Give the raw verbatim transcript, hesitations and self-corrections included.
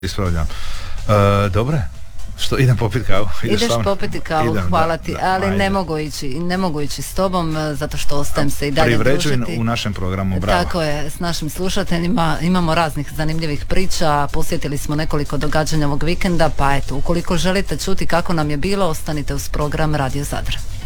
Ispravljam. E, dobre, što idem popiti kavu. Ideš, Ideš popiti kavu, idem, hvala da, ti, da, ali ajde. ne mogu ići, ne mogu ići s tobom zato što ostajem se i dalje družiti. U našem programu, bravo. Tako je, s našim slušateljima imamo raznih zanimljivih priča, posjetili smo nekoliko događanja ovog vikenda, pa eto, ukoliko želite čuti kako nam je bilo, ostanite uz program Radio Zadar.